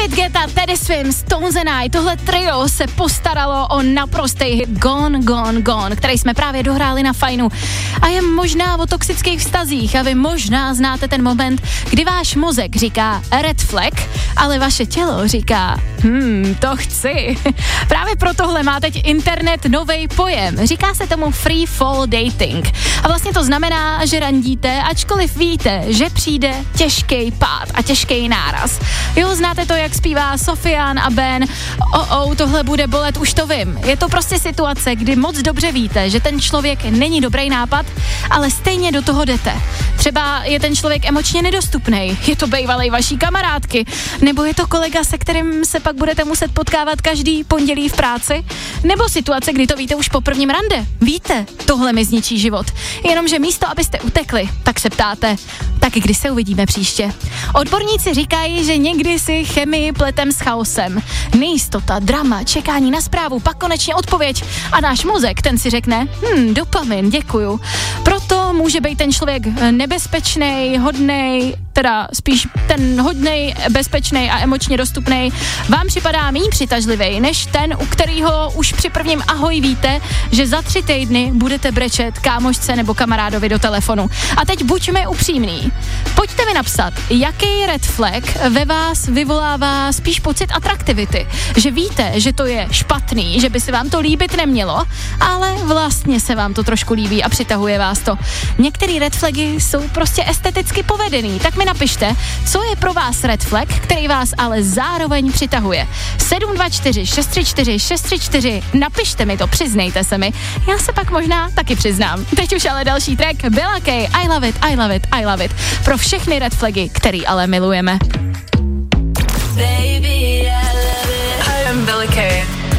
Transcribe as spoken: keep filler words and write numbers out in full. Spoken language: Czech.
David Guetta, Teddy Swims, Tones and I, tohle trio se postaralo o naprostý hit Gone, Gone, Gone, který jsme právě dohráli na Fajnu. A je možná o toxických vztazích a vy možná znáte ten moment, kdy váš mozek říká red flag, ale vaše tělo říká hmm, to chci. Právě pro tohle má teď internet novej pojem. Říká se tomu free fall dating. A vlastně to znamená, že randíte, ačkoliv víte, že přijde těžký pád a těžký náraz. Jo, znáte to, jak zpívá Sofian a Ben. O, o, tohle bude bolet, už to vím. Je to prostě situace, kdy moc dobře víte, že ten člověk není dobrý nápad, ale stejně do toho jdete. Třeba je ten člověk emočně nedostupný, je to bejvalej vaší kamarádky, nebo je to kolega, se kterým se pak budete muset potkávat každý pondělí v práci, nebo situace, kdy to víte už po prvním rande. Víte, tohle mi zničí život. Jenomže místo, abyste utekli, tak se ptáte, tak kdy se uvidíme příště. Odborníci říkají, že někdy si chemii pletem s chaosem. Nejistota, drama, čekání na zprávu, pak konečně odpověď a náš mozek, ten si řekne, hm, dopamin, děkuju. Proto může být ten člověk nebezpečnej, hodnej, teda spíš ten hodnej, bezpečnej a emočně dostupnej, vám připadá méně přitažlivý, než ten, u kterého už při prvním ahoj víte, že za tři týdny budete brečet kámošce nebo kamarádovi do telefonu. A teď buďme upřímní. Pojďte mi napsat, jaký red flag ve vás vyvolává spíš pocit atraktivity. Že víte, že to je špatný, že by se vám to líbit nemělo, ale vlastně se vám to trošku líbí a přitahuje vás to. Některé red flagy jsou prostě esteticky povedený, tak mi napište, co je pro vás red flag, který vás ale zároveň přitahuje. sedm dva čtyři šest tři čtyři šest tři čtyři, napište mi to, přiznejte se mi. Já se pak možná taky přiznám. Teď už ale další track, Bella K, I love it, I love it, I love it. Pro všechny red flagy, který ale milujeme.